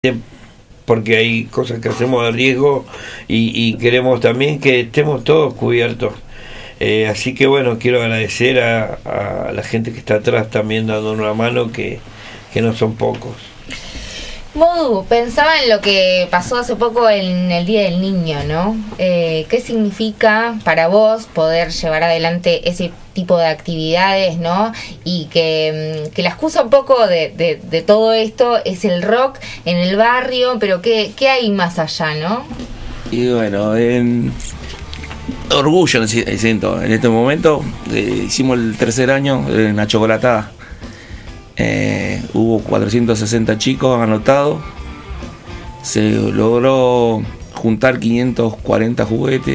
porque hay cosas que hacemos de riesgo y queremos también que estemos todos cubiertos. Así que bueno, quiero agradecer a la gente que está atrás también dando una mano, que no son pocos. Modu, pensaba en lo que pasó hace poco en el Día del Niño, ¿no? ¿Qué significa para vos poder llevar adelante ese tipo de actividades, ¿no? Y que la excusa un poco de todo esto es el rock en el barrio, pero ¿qué hay más allá, no? Y bueno, orgullo siento. En este momento hicimos el tercer año en la chocolatada. Hubo 460 chicos anotados. Se logró juntar 540 juguetes.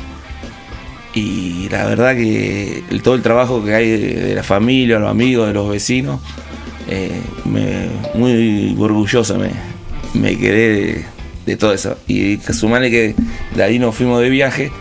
Y la verdad que todo el trabajo que hay de la familia, los amigos, de los vecinos, muy orgulloso me quedé de todo eso. Y sumarle que de ahí nos fuimos de viaje,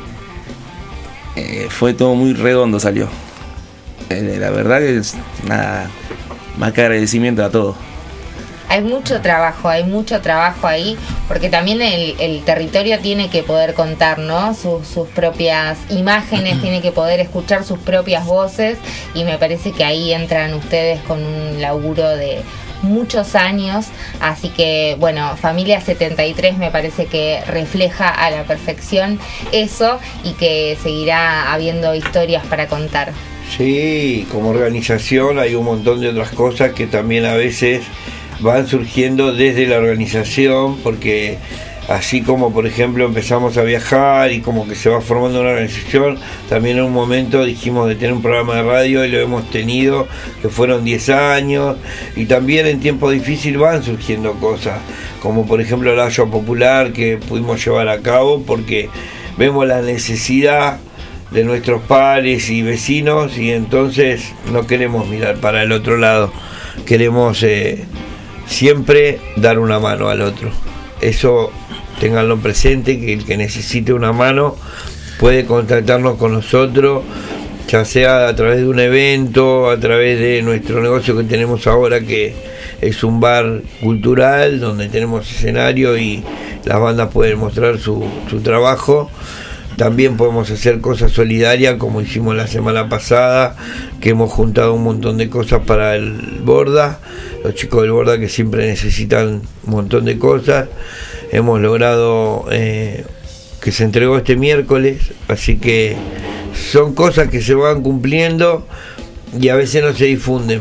fue todo muy redondo, salió. La verdad que es nada más que agradecimiento a todos. Hay mucho trabajo ahí, porque también el territorio tiene que poder contar, ¿no? Sus propias imágenes, tiene que poder escuchar sus propias voces, y me parece que ahí entran ustedes con un laburo de muchos años. Así que bueno, Familia 73 me parece que refleja a la perfección eso, y que seguirá habiendo historias para contar. Sí, como organización hay un montón de otras cosas que también a veces van surgiendo desde la organización, porque así como por ejemplo empezamos a viajar y como que se va formando una organización, también en un momento dijimos de tener un programa de radio, y lo hemos tenido, que fueron 10 años, y también en tiempos difíciles van surgiendo cosas, como por ejemplo la olla popular que pudimos llevar a cabo porque vemos la necesidad de nuestros pares y vecinos, y entonces no queremos mirar para el otro lado, queremos siempre dar una mano al otro. Eso ténganlo presente, que el que necesite una mano puede contactarnos con nosotros, ya sea a través de un evento, a través de nuestro negocio que tenemos ahora, que es un bar cultural donde tenemos escenario y las bandas pueden mostrar su trabajo. También podemos hacer cosas solidarias, como hicimos la semana pasada, que hemos juntado un montón de cosas para el Borda, los chicos del Borda que siempre necesitan un montón de cosas. Hemos logrado que se entregó este miércoles, así que son cosas que se van cumpliendo y a veces no se difunden,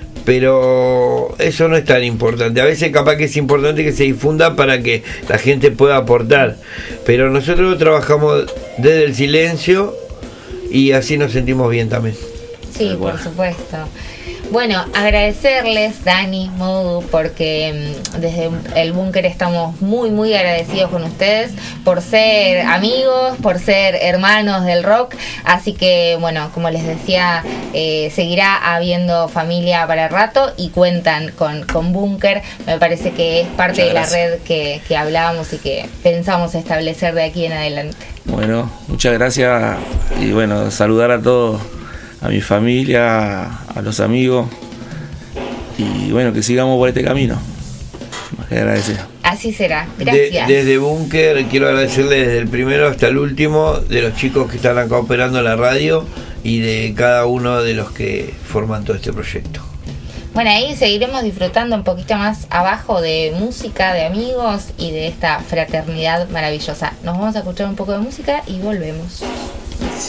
pero eso no es tan importante. A veces capaz que es importante que se difunda para que la gente pueda aportar, pero nosotros trabajamos desde el silencio y así nos sentimos bien también. Sí, por supuesto. Bueno, agradecerles, Dani, Modu, porque desde el búnker estamos muy agradecidos con ustedes por ser amigos, por ser hermanos del rock. Así que, bueno, como les decía, seguirá habiendo familia para rato, y cuentan con Búnker. Me parece que es parte de la red que hablábamos y que pensamos establecer de aquí en adelante. Bueno, muchas gracias, y bueno, saludar a todos, a mi familia, a los amigos, y bueno, que sigamos por este camino. Más que agradecido. Así será, gracias. Desde Búnker quiero agradecerle desde el primero hasta el último, de los chicos que están acá operando la radio y de cada uno de los que forman todo este proyecto. Bueno, ahí seguiremos disfrutando un poquito más abajo de música, de amigos y de esta fraternidad maravillosa. Nos vamos a escuchar un poco de música y volvemos.